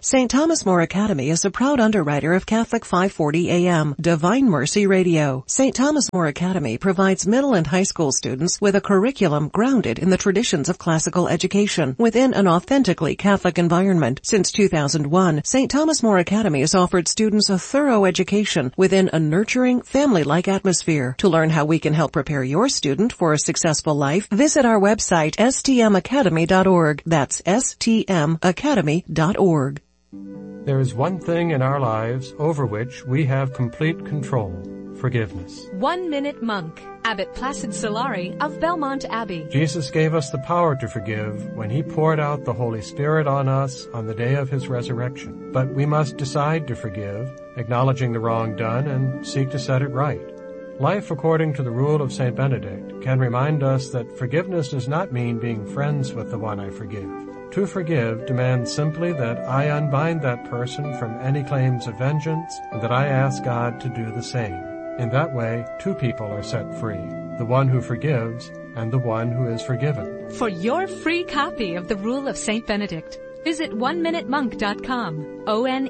St. Thomas More Academy is a proud underwriter of Catholic 540 AM, Divine Mercy Radio. St. Thomas More Academy provides middle and high school students with a curriculum grounded in the traditions of classical education within an authentically Catholic environment. Since 2001, St. Thomas More Academy has offered students a thorough education within a nurturing, family-like atmosphere. To learn how we can help prepare your student for a successful life, visit our website, stmacademy.org. That's stmacademy.org. There is one thing in our lives over which we have complete control: forgiveness. 1 Minute Monk, Abbot Placid Solari of Belmont Abbey. Jesus gave us the power to forgive when He poured out the Holy Spirit on us on the day of His resurrection. But we must decide to forgive, acknowledging the wrong done, and seek to set it right. Life according to the rule of St. Benedict can remind us that forgiveness does not mean being friends with the one I forgive. To forgive demands simply that I unbind that person from any claims of vengeance and that I ask God to do the same. In that way, two people are set free, the one who forgives and the one who is forgiven. For your free copy of the Rule of St. Benedict, visit oneminutemonk.com,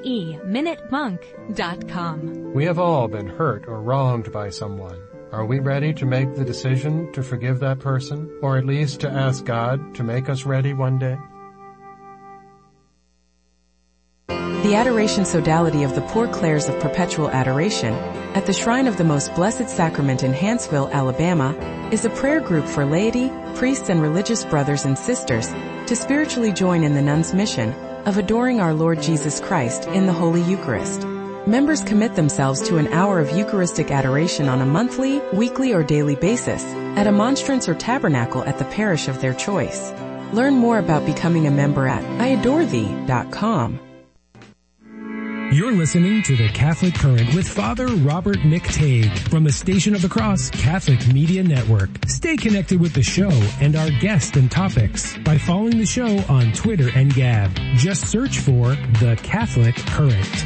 oneminutemonk.com. We have all been hurt or wronged by someone. Are we ready to make the decision to forgive that person, or at least to ask God to make us ready one day? The Adoration Sodality of the Poor Clares of Perpetual Adoration at the Shrine of the Most Blessed Sacrament in Hanceville, Alabama, is a prayer group for laity, priests, and religious brothers and sisters to spiritually join in the nuns' mission of adoring our Lord Jesus Christ in the Holy Eucharist. Members commit themselves to an hour of Eucharistic adoration on a monthly, weekly, or daily basis at a monstrance or tabernacle at the parish of their choice. Learn more about becoming a member at iadorethee.com. You're listening to The Catholic Current with Father Robert McTague from the Station of the Cross Catholic Media Network. Stay connected with the show and our guests and topics by following the show on Twitter and Gab. Just search for The Catholic Current.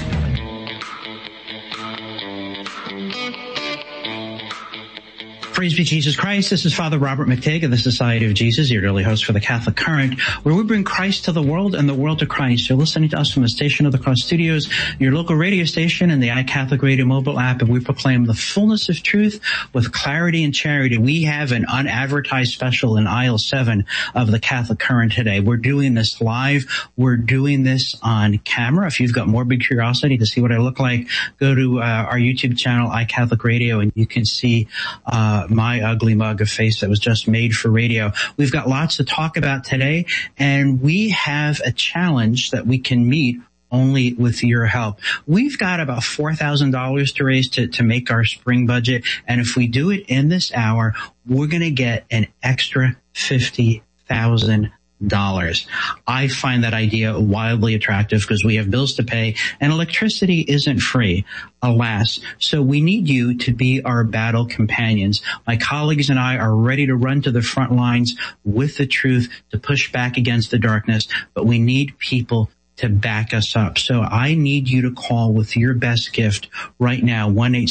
Praise be Jesus Christ. This is Father Robert McTague of the Society of Jesus, your daily host for the Catholic Current, where we bring Christ to the world and the world to Christ. You're listening to us from the Station of the Cross Studios, your local radio station, and the iCatholic Radio mobile app, and we proclaim the fullness of truth with clarity and charity. We have an unadvertised special in aisle 7 of the Catholic Current today. We're doing this live. We're doing this on camera. If you've got morbid curiosity to see what I look like, go to our YouTube channel, iCatholic Radio, and you can see my ugly mug of face that was just made for radio. We've got lots to talk about today, and we have a challenge that we can meet only with your help. We've got about $4,000 to raise to make our spring budget, and if we do it in this hour, we're going to get an extra $50,000. I find that idea wildly attractive because we have bills to pay and electricity isn't free, alas. So we need you to be our battle companions. My colleagues and I are ready to run to the front lines with the truth to push back against the darkness, but we need people to back us up. So I need you to call with your best gift right now,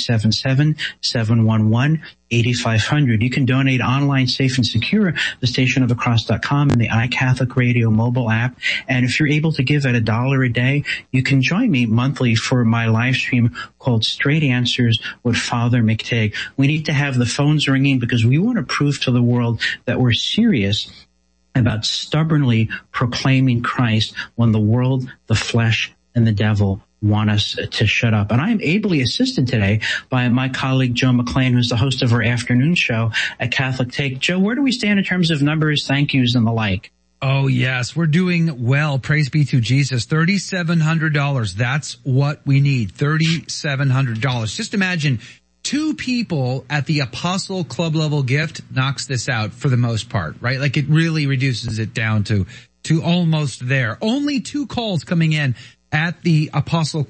1-877-711-8500. You can donate online, safe and secure, thestationofthecross.com and the iCatholic Radio mobile app. And if you're able to give at $1 a day, you can join me monthly for my live stream called Straight Answers with Father McTague. We need to have the phones ringing because we want to prove to the world that we're serious about stubbornly proclaiming Christ when the world, the flesh, and the devil want us to shut up. And I am ably assisted today by my colleague Joe McLean, who's the host of our afternoon show at Catholic Take. Joe, where do we stand in terms of numbers, thank yous, and the like? Oh, yes, we're doing well. Praise be to Jesus. $3,700. That's what we need. $3,700. Just imagine 2 people at the Apostle Club level gift knocks this out for the most part, right? Like it really reduces it down to almost there. Only 2 calls coming in at the Apostle